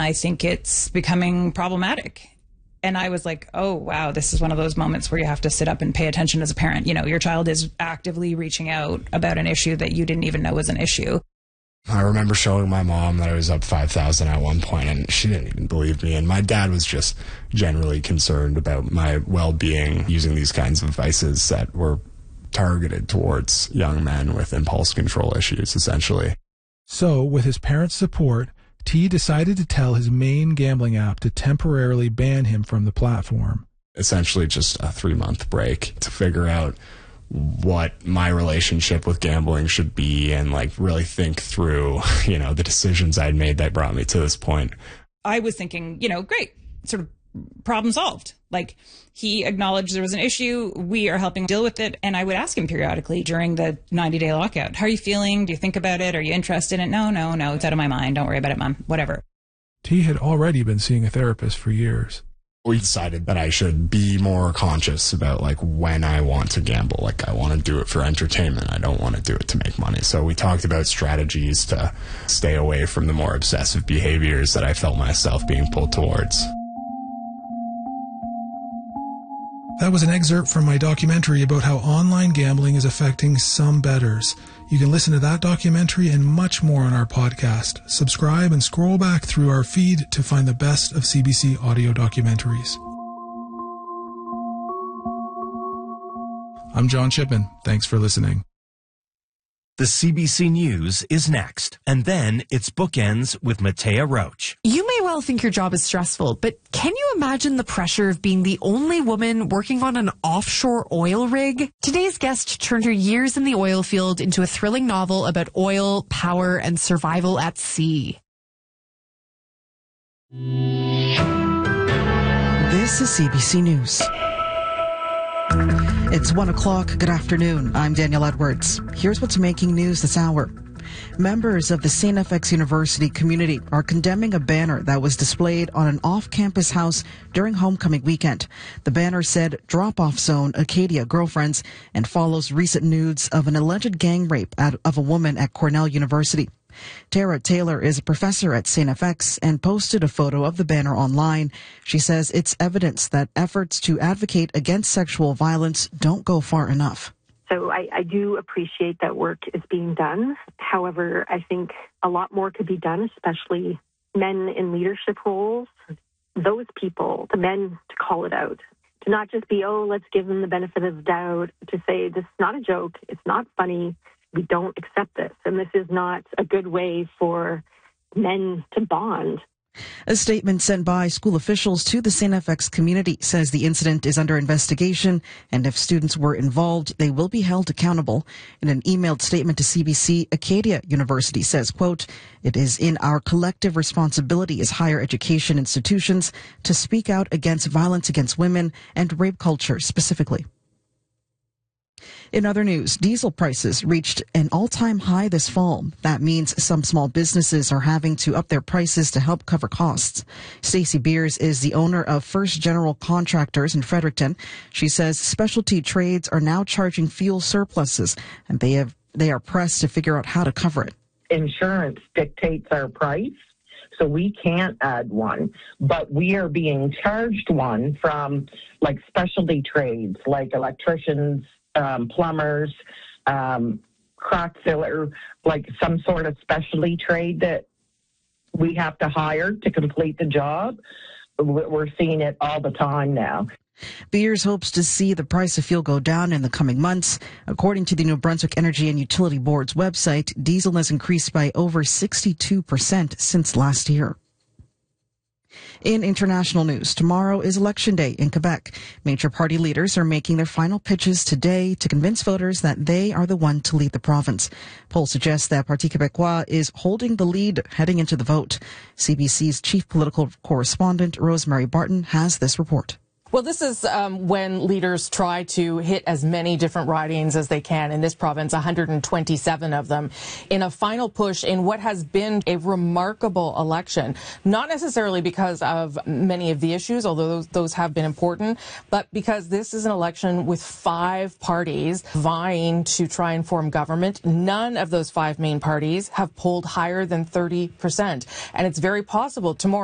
I think it's becoming problematic. And I was like, oh, wow, this is one of those moments where you have to sit up and pay attention as a parent. You know, your child is actively reaching out about an issue that you didn't even know was an issue. I remember showing my mom that I was up 5,000 at one point, and she didn't even believe me. And my dad was just generally concerned about my well-being using these kinds of vices that were targeted towards young men with impulse control issues, essentially. So, with his parents' support, T decided to tell his main gambling app to temporarily ban him from the platform. Essentially just a 3-month break to figure out what my relationship with gambling should be and like really think through, you know, the decisions I'd made that brought me to this point. I was thinking, you know, great, sort of problem solved. Like, he acknowledged there was an issue. We are helping deal with it. And I would ask him periodically during the 90-day lockout, how are you feeling? Do you think about it? Are you interested in it? No, it's out of my mind. Don't worry about it, Mom. Whatever. T had already been seeing a therapist for years. We decided that I should be more conscious about like when I want to gamble. Like, I want to do it for entertainment. I don't want to do it to make money. So we talked about strategies to stay away from the more obsessive behaviors that I felt myself being pulled towards. That was an excerpt from my documentary about how online gambling is affecting some bettors. You can listen to that documentary and much more on our podcast. Subscribe and scroll back through our feed to find the best of CBC audio documentaries. I'm John Shippen. Thanks for listening. The CBC News is next, and then it's Bookends with Matea Roach. You may well think your job is stressful, but can you imagine the pressure of being the only woman working on an offshore oil rig? Today's guest turned her years in the oil field into a thrilling novel about oil, power, and survival at sea. This is CBC News. It's 1 o'clock. Good afternoon. I'm Danielle Edwards. Here's what's making news this hour. Members of the St. FX University community are condemning a banner that was displayed on an off-campus house during homecoming weekend. The banner said drop-off zone Acadia girlfriends and follows recent nudes of an alleged gang rape of a woman at Cornell University. Tara Taylor is a professor at St. FX and posted a photo of the banner online. She says it's evidence that efforts to advocate against sexual violence don't go far enough. So I do appreciate that work is being done. However, I think a lot more could be done, especially men in leadership roles. Those people, the men, to call it out. To not just be, oh, let's give them the benefit of the doubt. To say, this is not a joke. It's not funny. We don't accept this. And this is not a good way for men to bond. A statement sent by school officials to the St. FX community says the incident is under investigation, and if students were involved, they will be held accountable. In an emailed statement to CBC, Acadia University says, quote, "It is in our collective responsibility as higher education institutions to speak out against violence against women and rape culture specifically." In other news, diesel prices reached an all-time high this fall. That means some small businesses are having to up their prices to help cover costs. Stacey Beers is the owner of First General Contractors in Fredericton. She says specialty trades are now charging fuel surpluses, and they are pressed to figure out how to cover it. Insurance dictates our price, so we can't add one, but we are being charged one from like specialty trades, like electricians, plumbers, crack filler, like some sort of specialty trade that we have to hire to complete the job. We're seeing it all the time now. Beers hopes to see the price of fuel go down in the coming months. According to the New Brunswick Energy and Utility Board's website, diesel has increased by over 62% since last year. In international news, tomorrow is Election Day in Quebec. Major party leaders are making their final pitches today to convince voters that they are the one to lead the province. Polls suggest that Parti Québécois is holding the lead heading into the vote. CBC's chief political correspondent, Rosemary Barton, has this report. Well, this is when leaders try to hit as many different ridings as they can in this province, 127 of them, in a final push in what has been a remarkable election. Not necessarily because of many of the issues, although those have been important, but because this is an election with 5 parties vying to try and form government. None of those 5 main parties have polled higher than 30%. And it's very possible tomorrow